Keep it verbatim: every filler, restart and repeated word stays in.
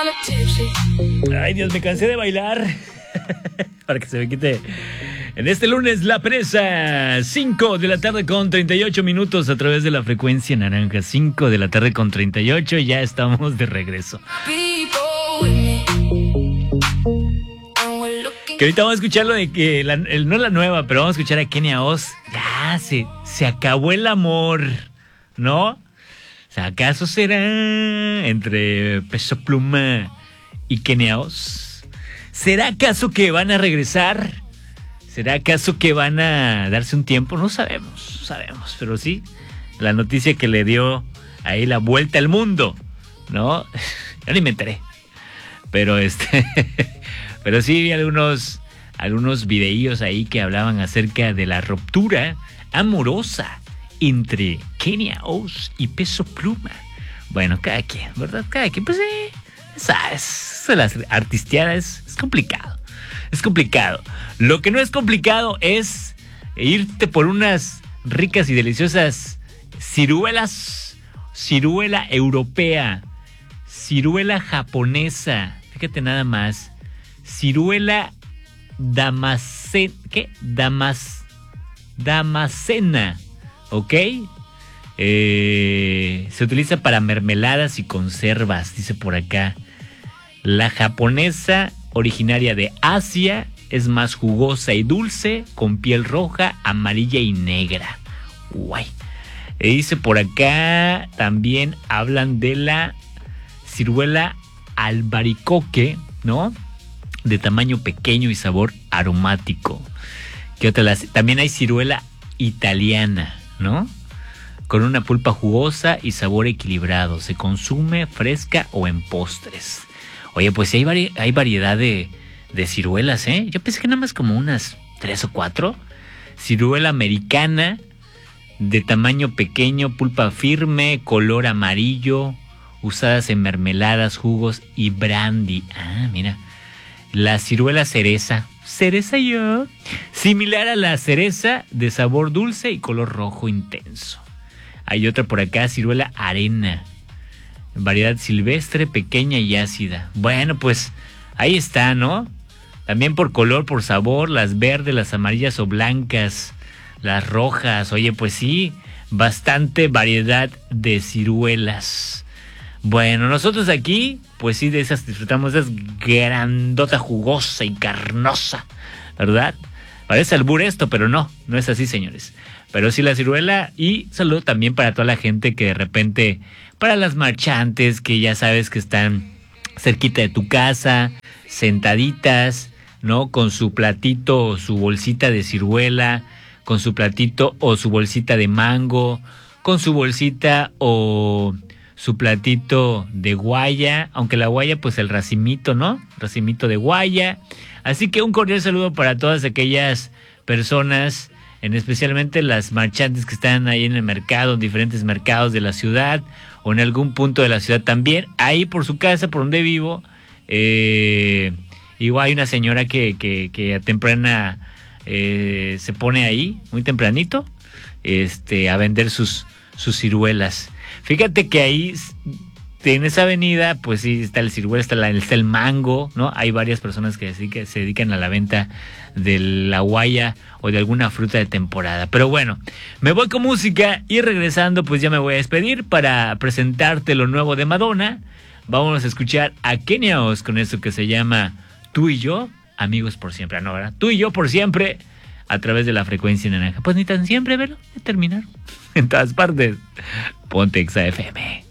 Ay, Dios, me cansé de bailar. Para que se me quite. En este lunes, La Presa, cinco de la tarde con treinta y ocho minutos a través de la frecuencia naranja. cinco de la tarde con treinta y ocho, ya estamos de regreso. Que ahorita vamos a escuchar lo de que, la, el, no la nueva, pero vamos a escuchar a Kenia Oz. Ya, se, se acabó el amor, ¿no? O sea, ¿acaso será entre Peso Pluma y Kenia Oz? ¿Será acaso que van a regresar? ¿Será acaso que van a darse un tiempo? No sabemos, no sabemos, pero sí, la noticia que le dio ahí la vuelta al mundo, ¿no? Yo ni me enteré, pero este... Pero sí vi algunos, algunos videillos ahí que hablaban acerca de la ruptura amorosa entre Kenia Oz y Peso Pluma. Bueno, cada quien, ¿verdad? Cada quien, pues sí, sabes, eso de las artisteadas es, es complicado. Es complicado. Lo que no es complicado es irte por unas ricas y deliciosas ciruelas, ciruela europea, ciruela japonesa, fíjate nada más. Ciruela damascena, ¿qué? Damas, damascena, ¿ok? Eh, se utiliza para mermeladas y conservas, dice por acá. La japonesa, originaria de Asia, es más jugosa y dulce, con piel roja, amarilla y negra. Guay. E dice por acá, también hablan de la ciruela albaricoque, ¿no? De tamaño pequeño y sabor aromático. ¿Qué otra? También hay ciruela italiana, ¿no? Con una pulpa jugosa y sabor equilibrado. Se consume fresca o en postres. Oye, pues sí hay, vari- hay variedad de, de ciruelas, ¿eh? Yo pensé que nada más como unas tres o cuatro. Ciruela americana, de tamaño pequeño, pulpa firme, color amarillo, usadas en mermeladas, jugos y brandy. Ah, mira. La ciruela cereza, cereza yo, similar a la cereza, de sabor dulce y color rojo intenso. Hay otra por acá, ciruela arena, variedad silvestre, pequeña y ácida. Bueno, pues ahí está, ¿no? También por color, por sabor, las verdes, las amarillas o blancas, las rojas. Oye, pues sí, bastante variedad de ciruelas. Bueno, nosotros aquí, pues sí, de esas disfrutamos, de esas grandota, jugosa y carnosa, ¿verdad? Parece albur esto, pero no, no es así, señores. Pero sí la ciruela, y saludo también para toda la gente que de repente, para las marchantes que ya sabes que están cerquita de tu casa, sentaditas, ¿no? Con su platito o su bolsita de ciruela, con su platito o su bolsita de mango, con su bolsita o... su platito de guaya, aunque la guaya, pues el racimito, ¿no? Racimito de guaya. Así que un cordial saludo para todas aquellas personas, en especialmente las marchantes que están ahí en el mercado, en diferentes mercados de la ciudad, o en algún punto de la ciudad también. Ahí por su casa, por donde vivo, eh, igual hay una señora que, que, que a temprana eh, se pone ahí, muy tempranito, este, a vender sus, sus ciruelas. Fíjate que ahí, en esa avenida, pues sí, está el ciruela, está, la, está el mango, ¿no? Hay varias personas que se, que se dedican a la venta de la guaya o de alguna fruta de temporada. Pero bueno, me voy con música y regresando, pues ya me voy a despedir para presentarte lo nuevo de Madonna. Vamos a escuchar a Kenia Oz con eso que se llama Tú y Yo, amigos por siempre, ¿no? ¿Verdad? Tú y Yo por siempre, a través de la frecuencia naranja. Pues ni tan siempre, ¿verdad? De terminar. En todas partes. Ponte Exa F M.